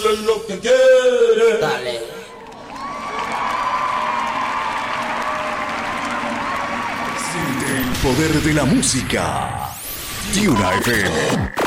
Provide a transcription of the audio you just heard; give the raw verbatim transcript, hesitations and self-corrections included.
Es lo que quiere. Dale. Siente el poder de la música. Tuna F M.